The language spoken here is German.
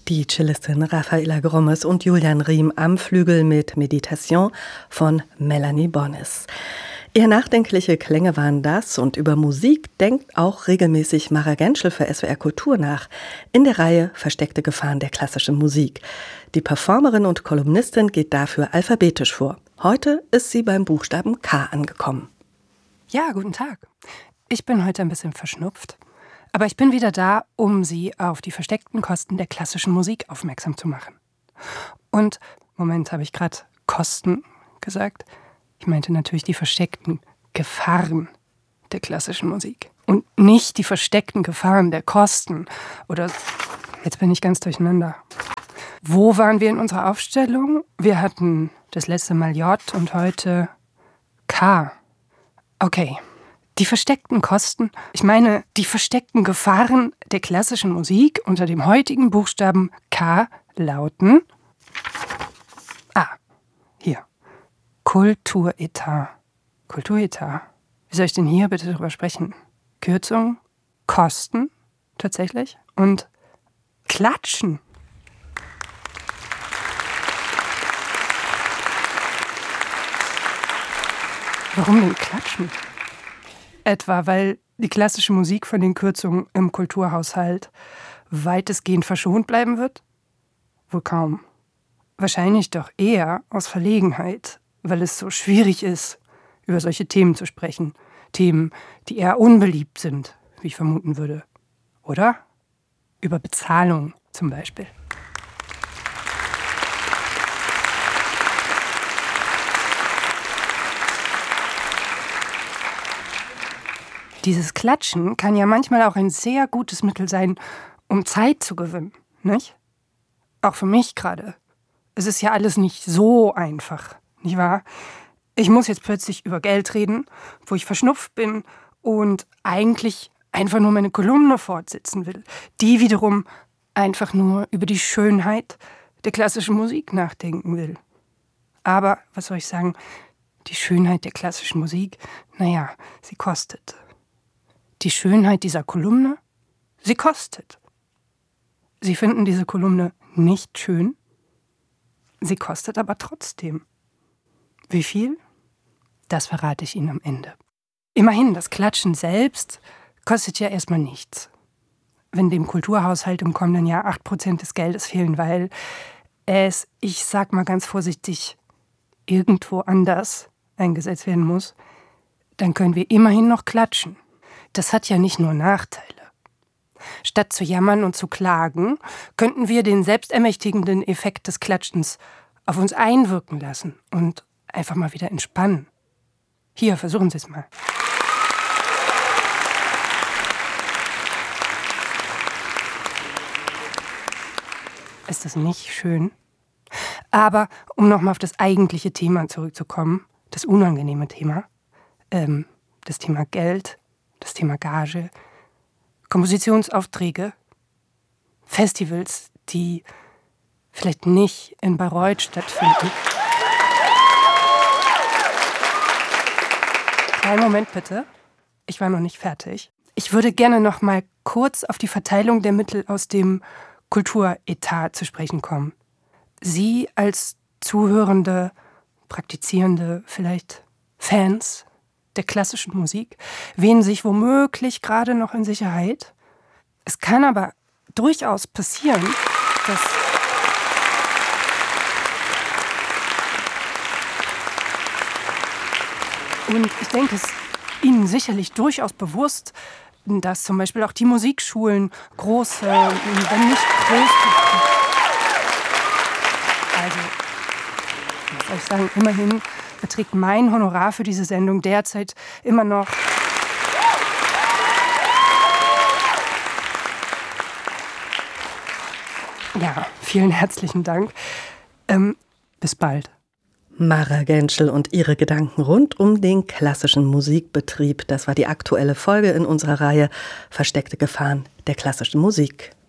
Die Cellistin Rafaela Grommes und Julian Riem am Flügel mit Meditation von Melanie Bonis. Eher nachdenkliche Klänge waren das und über Musik denkt auch regelmäßig Mara Genschel für SWR Kultur nach in der Reihe Versteckte Gefahren der klassischen Musik. Die Performerin und Kolumnistin geht dafür alphabetisch vor. Heute ist sie beim Buchstaben K angekommen. Ja, guten Tag. Ich bin heute ein bisschen verschnupft. Aber ich bin wieder da, um Sie auf die versteckten Kosten der klassischen Musik aufmerksam zu machen. Und, Moment, habe ich gerade Kosten gesagt? Ich meinte natürlich die versteckten Gefahren der klassischen Musik. Und nicht die versteckten Gefahren der Kosten. Oder, jetzt bin ich ganz durcheinander. Wo waren wir in unserer Aufstellung? Wir hatten das letzte Mal J und heute K. Okay. Die versteckten Kosten, ich meine die versteckten Gefahren der klassischen Musik unter dem heutigen Buchstaben K lauten hier. Kulturetat. Kulturetat. Wie soll ich denn hier bitte darüber sprechen? Kürzung, Kosten, tatsächlich, und Klatschen. Warum denn Klatschen? Etwa, weil die klassische Musik von den Kürzungen im Kulturhaushalt weitestgehend verschont bleiben wird? Wohl kaum. Wahrscheinlich doch eher aus Verlegenheit, weil es so schwierig ist, über solche Themen zu sprechen. Themen, die eher unbeliebt sind, wie ich vermuten würde. Oder? Über Bezahlung zum Beispiel. Dieses Klatschen kann ja manchmal auch ein sehr gutes Mittel sein, um Zeit zu gewinnen, nicht? Auch für mich gerade. Es ist ja alles nicht so einfach, nicht wahr? Ich muss jetzt plötzlich über Geld reden, wo ich verschnupft bin und eigentlich einfach nur meine Kolumne fortsetzen will, die wiederum einfach nur über die Schönheit der klassischen Musik nachdenken will. Aber, was soll ich sagen, die Schönheit der klassischen Musik, naja, sie kostet. Die Schönheit dieser Kolumne, sie kostet. Sie finden diese Kolumne nicht schön, sie kostet aber trotzdem. Wie viel? Das verrate ich Ihnen am Ende. Immerhin, das Klatschen selbst kostet ja erstmal nichts. Wenn dem Kulturhaushalt im kommenden Jahr 8% des Geldes fehlen, weil es, ich sag mal ganz vorsichtig, irgendwo anders eingesetzt werden muss, dann können wir immerhin noch klatschen. Das hat ja nicht nur Nachteile. Statt zu jammern und zu klagen, könnten wir den selbstermächtigenden Effekt des Klatschens auf uns einwirken lassen und einfach mal wieder entspannen. Hier, versuchen Sie es mal. Ist das nicht schön? Aber um nochmal auf das eigentliche Thema zurückzukommen, das unangenehme Thema, das Thema Geld, das Thema Gage, Kompositionsaufträge, Festivals, die vielleicht nicht in Bayreuth stattfinden. Kleinen Moment bitte, ich war noch nicht fertig. Ich würde gerne noch mal kurz auf die Verteilung der Mittel aus dem Kulturetat zu sprechen kommen. Sie als Zuhörende, Praktizierende, vielleicht Fans der klassischen Musik, wähnen sich womöglich gerade noch in Sicherheit. Es kann aber durchaus passieren, dass und ich denke, es ist Ihnen sicherlich durchaus bewusst, dass zum Beispiel auch die Musikschulen große, wenn nicht größte, also, was soll ich sagen, immerhin beträgt mein Honorar für diese Sendung derzeit immer noch ja, vielen herzlichen Dank. Bis bald. Mara Genschel und ihre Gedanken rund um den klassischen Musikbetrieb. Das war die aktuelle Folge in unserer Reihe Versteckte Gefahren der klassischen Musik.